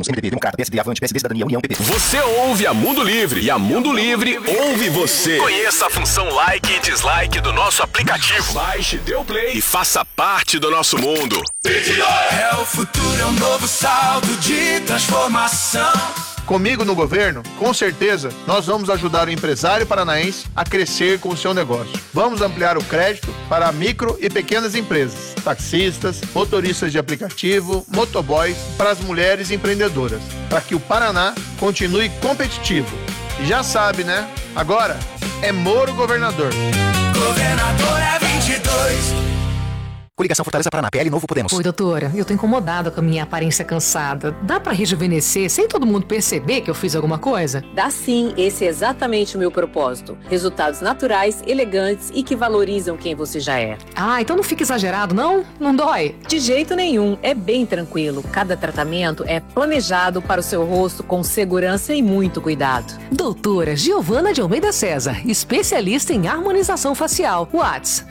republicanos, MDB, Democrata, PSD, Avante, PSD, Cidadania, União, PP. Você ouve a Mundo Livre e a Mundo Livre ouve você. Conheça a função like e dislike do nosso aplicativo. Baixe, dê o play e faça parte do nosso mundo. É o futuro, é um novo salto de transformação. Comigo no governo, com certeza, nós vamos ajudar o empresário paranaense a crescer com o seu negócio. Vamos ampliar o crédito para micro e pequenas empresas, taxistas, motoristas de aplicativo, motoboys, para as mulheres empreendedoras, para que o Paraná continue competitivo. E já sabe, né? Agora é Moro governador. Governador é 22. Coligação Fortaleza Paraná, PL Novo Podemos. Oi, doutora, eu tô incomodada com a minha aparência cansada. Dá pra rejuvenescer sem todo mundo perceber que eu fiz alguma coisa? Dá sim, esse é exatamente o meu propósito. Resultados naturais, elegantes e que valorizam quem você já é. Ah, então não fica exagerado, não? Não dói? De jeito nenhum, é bem tranquilo. Cada tratamento é planejado para o seu rosto com segurança e muito cuidado. Doutora Giovana de Almeida César, especialista em harmonização facial. WhatsApp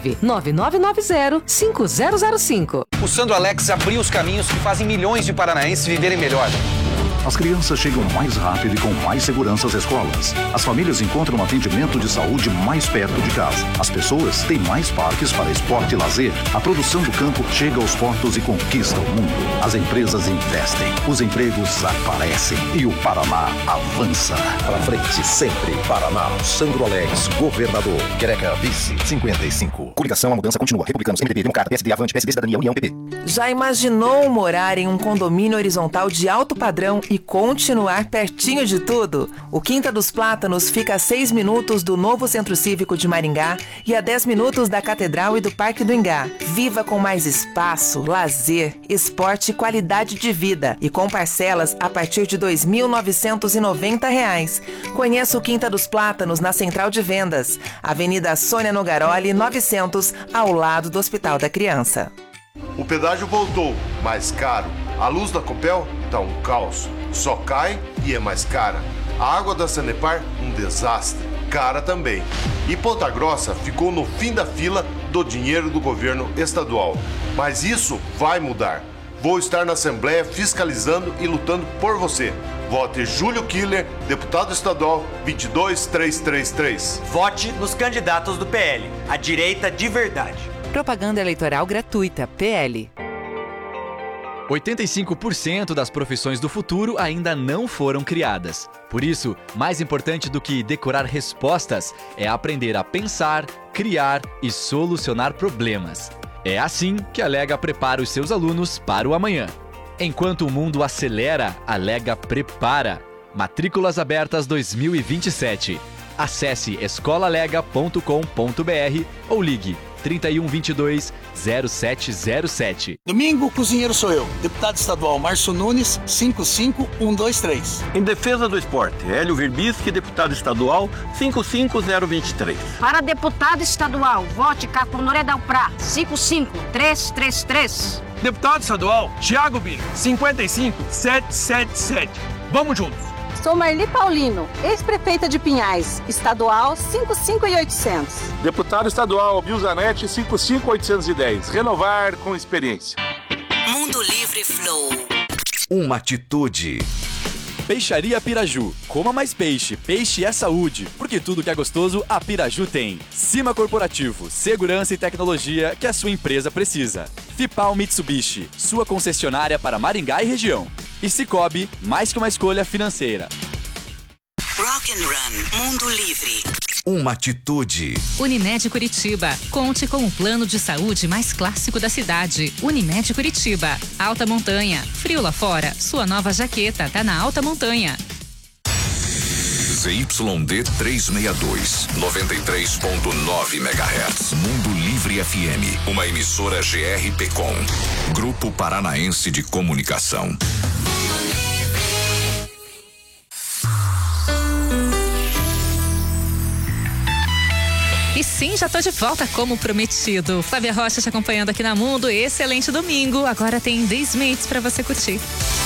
99990 5005. O Sandro Alex abriu os caminhos que fazem milhões de paranaenses viverem melhor. As crianças chegam mais rápido e com mais segurança às escolas. As famílias encontram um atendimento de saúde mais perto de casa. As pessoas têm mais parques para esporte e lazer. A produção do campo chega aos portos e conquista o mundo. As empresas investem, os empregos aparecem e o Paraná avança. Para frente, sempre. Paraná, Sandro Alex, governador. Quereca, vice, 55. Coligação, a mudança continua. Republicanos, MDB, Democrata, PSD, Avante, PSD, Cidadania, União, PP. Já imaginou morar em um condomínio horizontal de alto padrão e continuar pertinho de tudo? O Quinta dos Plátanos fica a 6 minutos do novo Centro Cívico de Maringá e a 10 minutos da Catedral e do Parque do Ingá. Viva com mais espaço, lazer, esporte e qualidade de vida. E com parcelas a partir de R$ 2.990. Conheça o Quinta dos Plátanos na Central de Vendas, Avenida Sônia Nogaroli, 900, ao lado do Hospital da Criança. O pedágio voltou, mais caro. A luz da Copel tá um caos. Só cai e é mais cara. A água da Sanepar, um desastre. Cara também. E Ponta Grossa ficou no fim da fila do dinheiro do governo estadual. Mas isso vai mudar. Vou estar na Assembleia fiscalizando e lutando por você. Vote Júlio Killer, deputado estadual 22333. Vote nos candidatos do PL, a direita de verdade. Propaganda eleitoral gratuita, PL. 85% das profissões do futuro ainda não foram criadas. Por isso, mais importante do que decorar respostas é aprender a pensar, criar e solucionar problemas. É assim que a Lega prepara os seus alunos para o amanhã. Enquanto o mundo acelera, a Lega prepara. Matrículas abertas 2027. Acesse escolalega.com.br ou ligue 3122 0707. Domingo, o cozinheiro sou eu, deputado estadual Márcio Nunes, 55123. Em defesa do esporte, Hélio Verbisky, deputado estadual 55023. Para deputado estadual, vote Caconoré Dalprá, 55333. Deputado estadual Thiago Bino, 55777. Vamos juntos. Sou Marli Paulino, ex-prefeita de Pinhais, estadual 55800. Deputado estadual Bilzanete, 55810. Renovar com experiência. Mundo Livre Flow. Uma atitude. Peixaria Piraju. Coma mais peixe. Peixe é saúde. Porque tudo que é gostoso, a Piraju tem. Cima Corporativo. Segurança e tecnologia que a sua empresa precisa. Fipal Mitsubishi. Sua concessionária para Maringá e região. E Cicobi, mais que uma escolha financeira. Rock and Run. Mundo Livre. Uma atitude. Unimed Curitiba. Conte com o plano de saúde mais clássico da cidade. Unimed Curitiba. Alta montanha. Frio lá fora. Sua nova jaqueta tá na alta montanha. ZYD 362, 93.9 MHz. Mundo Livre FM. Uma emissora GRPcom. Grupo Paranaense de Comunicação. E sim, já tô de volta como prometido. Flávia Rocha te acompanhando aqui na Mundo. Excelente domingo. Agora tem 10 Smiths pra você curtir.